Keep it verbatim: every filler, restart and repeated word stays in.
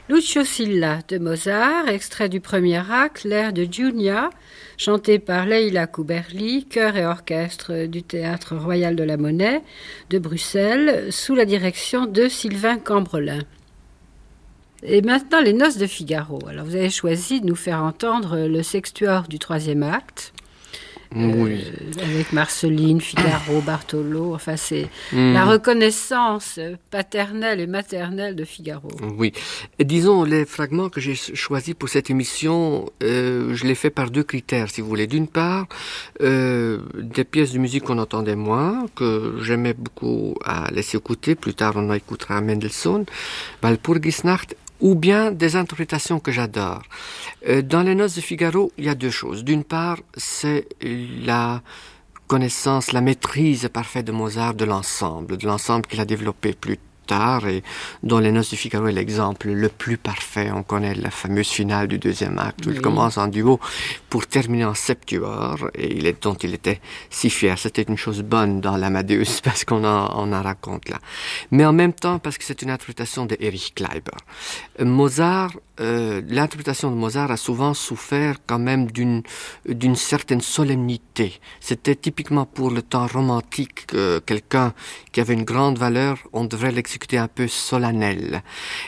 Lucio Silla de Mozart, extrait du premier acte, l'air de Giulia, chanté par Leila Couberli, chœur et orchestre du Théâtre Royal de la Monnaie de Bruxelles, sous la direction de Sylvain Cambrelin. Et maintenant, les Noces de Figaro. Alors, vous avez choisi de nous faire entendre le sextuor du troisième acte. Oui. Euh, avec Marceline, Figaro, Bartolo, enfin c'est mmh. la reconnaissance paternelle et maternelle de Figaro. Oui, et disons les fragments que j'ai choisis pour cette émission, euh, je les fais par deux critères si vous voulez. D'une part, euh, des pièces de musique qu'on entendait moins, que j'aimais beaucoup à laisser écouter, plus tard on en écoutera Mendelssohn, Walpurgisnacht, ou bien des interprétations que j'adore. Euh, dans les Noces de Figaro, il y a deux choses. D'une part, c'est la connaissance, la maîtrise parfaite de Mozart de l'ensemble, de l'ensemble qu'il a développé plus tard et dont les Noces de Figaro est l'exemple le plus parfait. On connaît la fameuse finale du deuxième acte où oui. il commence en duo pour terminer en septuor et il est, dont il était si fier. C'était une chose bonne dans l'Amadeus parce qu'on en, on en raconte là. Mais en même temps parce que c'est une interprétation de Erich Kleiber. Mozart, euh, l'interprétation de Mozart a souvent souffert quand même d'une, d'une certaine solennité. C'était typiquement pour le temps romantique euh, quelqu'un qui avait une grande valeur, on devrait l'exécuter un peu solennel.